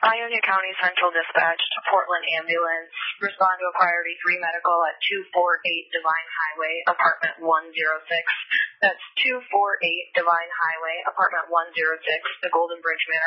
Ionia County Central Dispatch to Portland Ambulance. Respond to a priority 3 medical at 248 Divine Highway, apartment 106. That's 248 Divine Highway, apartment 106, the Golden Bridge Manor.